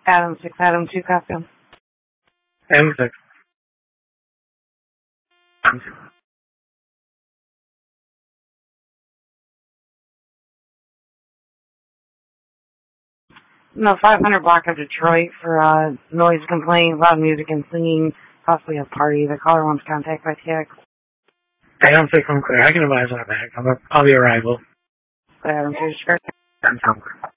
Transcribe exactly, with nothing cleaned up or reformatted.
Adam six, Adam two, copy. Adam six. No, five hundred block of Detroit for uh, noise complaint, loud music and singing, possibly a party. The caller wants contact by T X. Adam six, I'm clear. I can advise on a back. I'm a, I'll be arrival. Adam two, sure. I'm clear.